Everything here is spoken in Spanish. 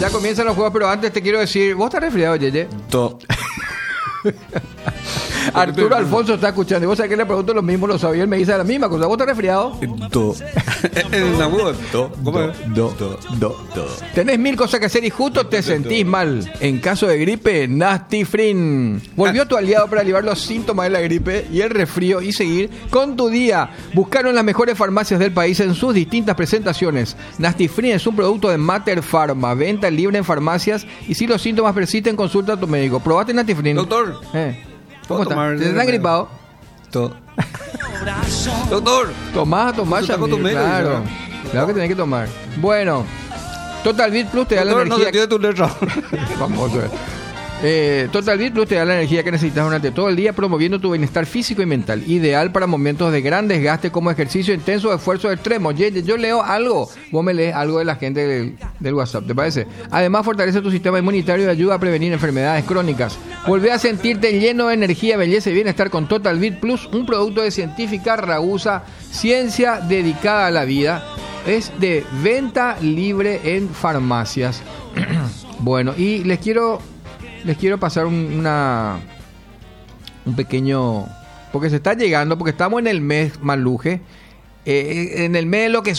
Ya comienzan los juegos, pero antes te quiero decir, ¿vos estás resfriado, Yeye? Arturo Alfonso está escuchando. Y vos sabés que le pregunto lo mismo, lo sabía, él me dice la misma cosa. ¿Vos estás resfriado? Tenés mil cosas que hacer y justo te sentís mal. En caso de gripe, Nastifrin volvió tu aliado para aliviar los síntomas de la gripe y el resfrío y seguir con tu día. Buscaron las mejores farmacias del país en sus distintas presentaciones. Nastifrin es un producto de Mater Pharma, venta libre en farmacias y si los síntomas persisten, consulta a tu médico. Probate Nastifrin. Doctor. ¿Cómo estás? ¿Te estás gripado? Doctor. Tomás, ya. Claro. Claro que tenés que tomar. Bueno, Total Beat Plus te da Doctor, la energía. No te tiene tu letra. Vamos a ver. Total Beat Plus te da la energía que necesitas durante todo el día, promoviendo tu bienestar físico y mental. Ideal para momentos de gran desgaste como ejercicio intenso o esfuerzo extremo. Yo leo algo, vos me lees algo de la gente del WhatsApp, ¿te parece? Además, fortalece tu sistema inmunitario y ayuda a prevenir enfermedades crónicas. Volvé a sentirte lleno de energía, belleza y bienestar con Total Beat Plus, un producto de Científica Ragusa, ciencia dedicada a la vida. Es de venta libre en farmacias. Bueno, y les quiero pasar un pequeño... Porque se está llegando, porque estamos en el mes Maluje, en el mes de lo que